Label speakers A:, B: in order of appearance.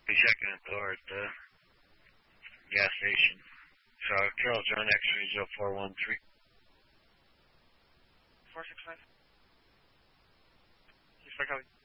A: Be second at door at the gas station. So Carroll's on X-ray 0413.
B: 465. He's for copy.